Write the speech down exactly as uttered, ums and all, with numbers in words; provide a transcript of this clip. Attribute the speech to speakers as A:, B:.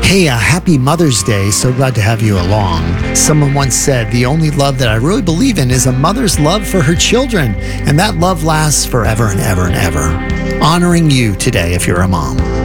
A: Hey, uh, happy Mother's Day. So glad to have you along. Someone once said, the only love that I really believe in is a mother's love for her children. And that love lasts forever and ever and ever. Honoring you today if you're a mom.